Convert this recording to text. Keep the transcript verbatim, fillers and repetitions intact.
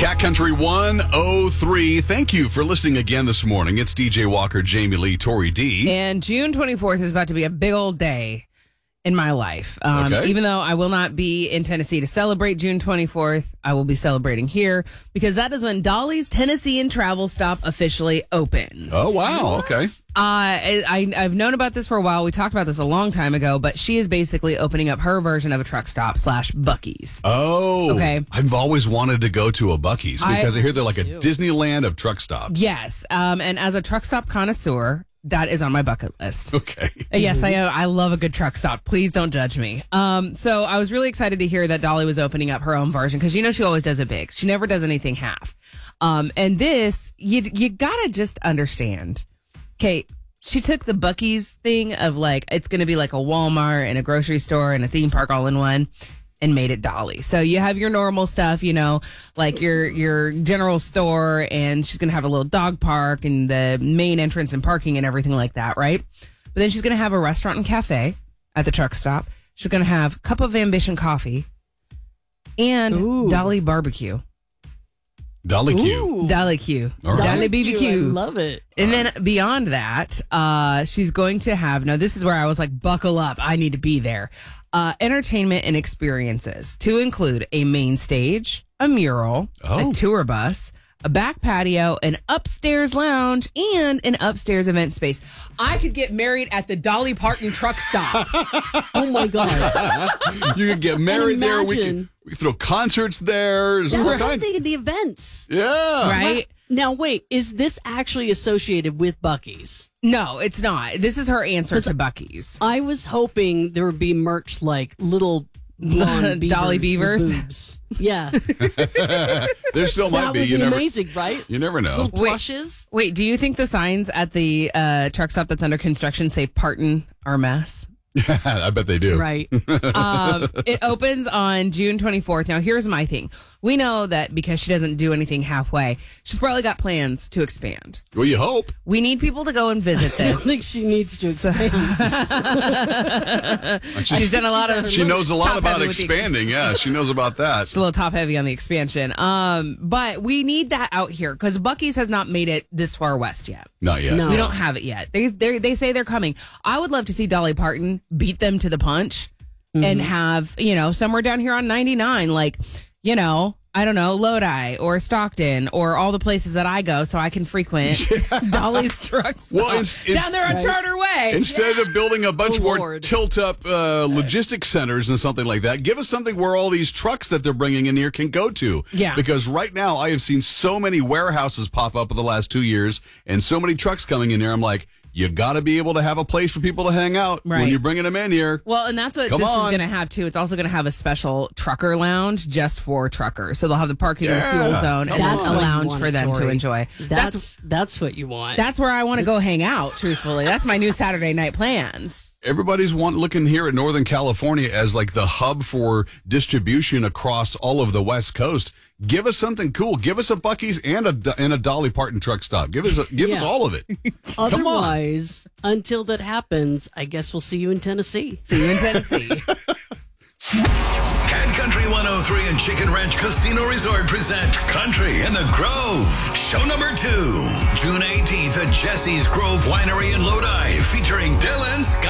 Cat Country one oh three. Thank you for listening again this morning. It's D J Walker, Jamie Lee, Tori D. And June twenty-fourth is about to be a big old day in my life. Um, Okay. Even though I will not be in Tennessee to celebrate June twenty-fourth, I will be celebrating here because that is when Dolly's Tennessee and Travel Stop officially opens. Oh, wow. Okay. Uh, I, I, I've known about this for a while. We talked about this a long time ago, but she is basically opening up her version of a truck stop slash Buc-ee's. Oh. Okay. I've always wanted to go to a Buc-ee's because I, I hear they're like a Disneyland of truck stops. Yes. Um, and as a truck stop connoisseur, that is on my bucket list. Okay. Yes, I I love a good truck stop. Please don't judge me. Um, so I was really excited to hear that Dolly was opening up her own version because you know she always does it big. She never does anything half. Um, and this you you gotta just understand. Okay, she took the Buc-ee's thing of like it's gonna be like a Walmart and a grocery store and a theme park all in one, and made it Dolly. So you have your normal stuff, you know, like your your general store, and she's going to have a little dog park and the main entrance and parking and everything like that, right? But then she's going to have a restaurant and cafe at the truck stop. She's going to have Cup of Ambition coffee and Ooh. Dolly Barbecue. Dolly Q. Ooh. Dolly Q. All right. Dolly B B Q. I love it. And then beyond that, uh, she's going to have, now this is where I was like, buckle up, I need to be there. Uh, entertainment and experiences to include a main stage, a mural, Oh. a tour bus, a back patio, an upstairs lounge, and an upstairs event space. I could get married at the Dolly Parton truck stop. Oh my God. You could get married there. We could, imagine- we could throw concerts there. There's all That's kinds- the, the events. Yeah. Right? Now, wait, is this actually associated with Buc-ee's? No, it's not. This is her answer to Buc-ee's. I was hoping there would be merch like little blonde beavers Dolly with Beavers? boobs. Yeah. There still might That be. would You be never, amazing, right? you never know. Little plushes. Wait, do you think the signs at the uh, truck stop that's under construction say Parton our mess? I bet they do. Right. um, it opens on June twenty-fourth. Now, here's my thing. We know that because she doesn't do anything halfway, she's probably got plans to expand. Well, you hope. We need people to go and visit I this. think she needs to expand. She's done a lot of. She knows a lot top about heavy with the expanding. Yeah, she knows about that. It's a little top heavy on the expansion. Um, but we need that out here because Buc-ee's has not made it this far west yet. Not yet. No. We don't have it yet. They they they say they're coming. I would love to see Dolly Parton beat them to the punch and have, you know, somewhere down here on ninety-nine, like, you know, I don't know, Lodi or Stockton or all the places that I go so I can frequent Dolly's trucks Well, it's- it's- down there on Right. Charter Way. Instead of building a bunch Oh, more Lord. tilt-up uh, logistics centers and something like that, give us something where all these trucks that they're bringing in here can go to. Yeah. Because right now, I have seen so many warehouses pop up in the last two years and so many trucks coming in here. I'm like, you got to be able to have a place for people to hang out when Right. you're bringing them in here. Well, and that's what Come this on. is going to have too. It's also going to have a special trucker lounge just for truckers. So they'll have the parking and Yeah. fuel zone and That's a what you lounge want, for them to Tori. enjoy. That's That's that's what you want. that's where I want to go hang out, truthfully. That's my new Saturday night plans. Everybody's want, looking here at Northern California as like the hub for distribution across all of the West Coast. Give us something cool. Give us a Buc-ee's and a and a Dolly Parton truck stop. Give us a, give us Yeah. all of it. Otherwise, until that happens, I guess we'll see you in Tennessee. See you in Tennessee. Cat Country one oh three and Chicken Ranch Casino Resort present Country in the Grove. Show number two, June eighteenth at Jesse's Grove Winery in Lodi, featuring Dylan Scott.